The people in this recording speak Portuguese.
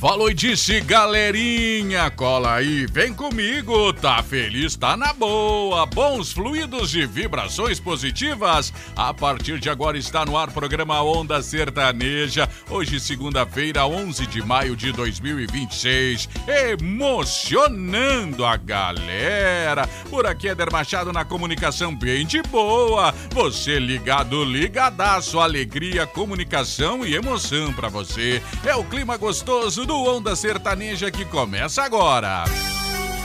Falou e disse, galerinha, cola aí, vem comigo, tá feliz, tá na boa, bons fluidos e vibrações positivas. A partir de agora está no ar o programa Onda Sertaneja, hoje segunda-feira, 11 de maio de 2026, emocionando a galera. Por aqui Éder Machado na comunicação bem de boa, você ligado, ligadaço, alegria, comunicação e emoção pra você. É o clima gostoso do Onda Sertaneja que começa agora.